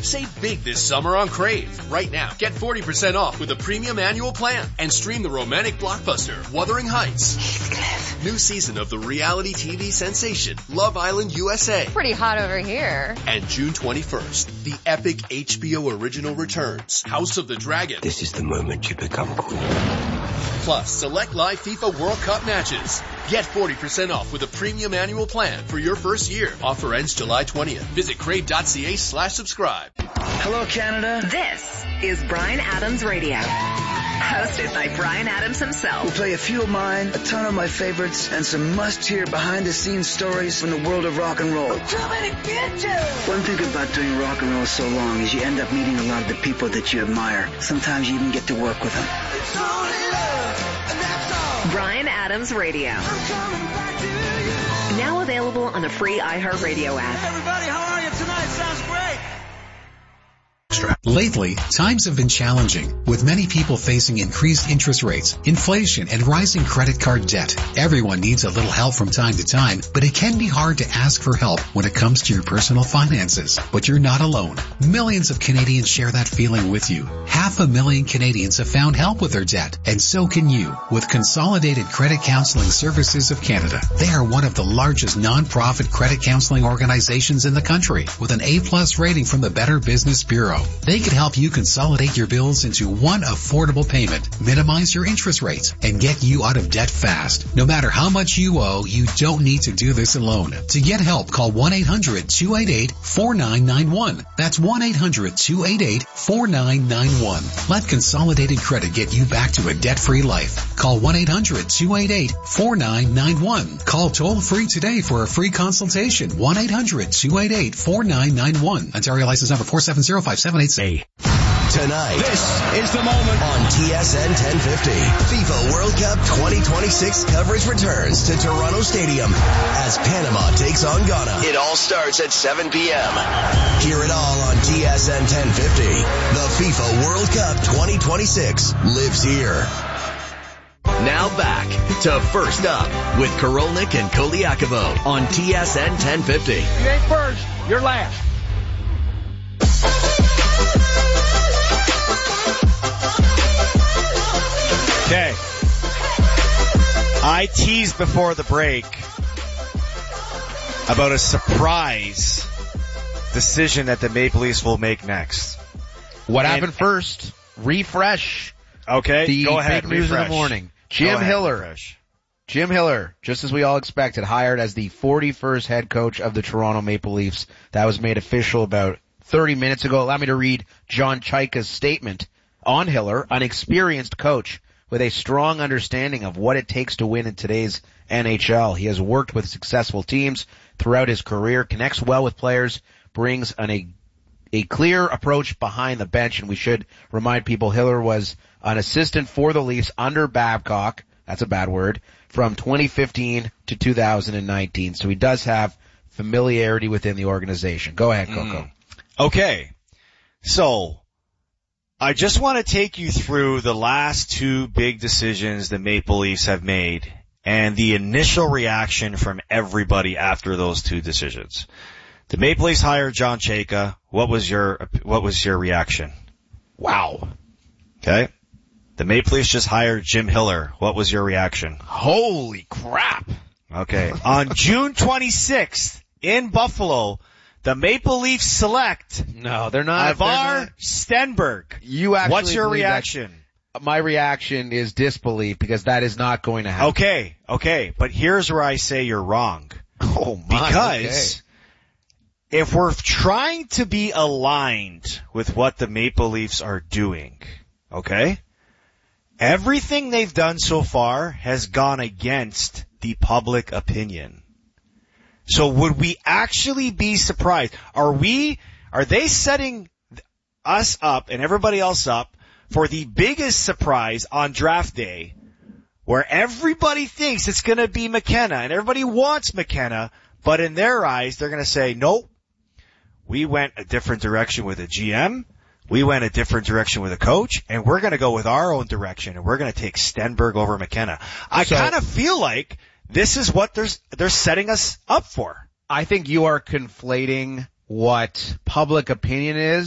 Save big this summer on Crave. Right now, get 40% off with a premium annual plan and stream the romantic blockbuster Wuthering Heights. Heathcliff. New season of the reality TV sensation Love Island USA. Pretty hot over here. And June 21st, the epic HBO original returns, House of the Dragon. This is the moment you become queen. Plus, select live FIFA World Cup matches. Get 40% off with a premium annual plan for your first year. Offer ends July 20th. Visit crave.ca/subscribe. Hello, Canada. This is Bryan Adams Radio. Hosted by Bryan Adams himself. We'll play a few of mine, a ton of my favorites, and some must-hear behind-the-scenes stories from the world of rock and roll. Too many bitches! One thing about doing rock and roll so long is you end up meeting a lot of the people that you admire. Sometimes you even get to work with them. It's only love, and that's all. Bryan Adams Radio. I'm coming back to you. Now available on the free iHeartRadio app. Hey, everybody, how are you tonight? Sounds great. Lately, times have been challenging, with many people facing increased interest rates, inflation, and rising credit card debt. Everyone needs a little help from time to time, but it can be hard to ask for help when it comes to your personal finances. But you're not alone. Millions of Canadians share that feeling with you. 500,000 Canadians have found help with their debt, and so can you with Consolidated Credit Counseling Services of Canada. They are one of the largest non-profit credit counseling organizations in the country, with an A+ rating from the Better Business Bureau. They can help you consolidate your bills into one affordable payment, minimize your interest rates, and get you out of debt fast. No matter how much you owe, you don't need to do this alone. To get help, call 1-800-288-4991. That's 1-800-288-4991. Let Consolidated Credit get you back to a debt-free life. Call 1-800-288-4991. Call toll-free today for a free consultation. 1-800-288-4991. Ontario license number 4705786. Tonight, this is the moment on TSN 1050. FIFA World Cup 2026 coverage returns to Toronto Stadium as Panama takes on Ghana. It all starts at 7 p.m. Hear it all on TSN 1050. The FIFA World Cup 2026 lives here. Now back to First Up with Korolnik and Koliakovo on TSN 1050. You ain't first, you're last. Okay. I teased before the break about a surprise decision that the Maple Leafs will make next. What happened first? Refresh. Okay, go ahead. Big news of the morning. Jim Hiller, just as we all expected, hired as the 41st head coach of the Toronto Maple Leafs. That was made official about 30 minutes ago. Allow me to read John Chaika's statement on Hiller, an experienced coach with a strong understanding of what it takes to win in today's NHL. He has worked with successful teams throughout his career, connects well with players, brings a clear approach behind the bench, and we should remind people Hiller was an assistant for the Leafs under Babcock, that's a bad word, from 2015 to 2019. So he does have familiarity within the organization. Go ahead, Coco. Okay. So, I just want to take you through the last two big decisions the Maple Leafs have made and the initial reaction from everybody after those two decisions. The Maple Leafs hired John Chaika. What was your reaction? Wow. Okay. The Maple Leafs just hired Jim Hiller. What was your reaction? Holy crap. Okay. On June 26th in Buffalo, the Maple Leafs select No, they're not. Ivar Stenberg. You actually What's your reaction? My reaction is disbelief because that is not going to happen. Okay. But here's where I say you're wrong. Oh my. Because if we're trying to be aligned with what the Maple Leafs are doing, okay, everything they've done so far has gone against the public opinion. So would we actually be surprised? Are they setting us up and everybody else up for the biggest surprise on draft day where everybody thinks it's going to be McKenna and everybody wants McKenna, but in their eyes they're going to say, nope, we went a different direction with a GM, we went a different direction with a coach, and we're going to go with our own direction and we're going to take Stenberg over McKenna. I kind of feel like this is what they're setting us up for. I think you are conflating what public opinion is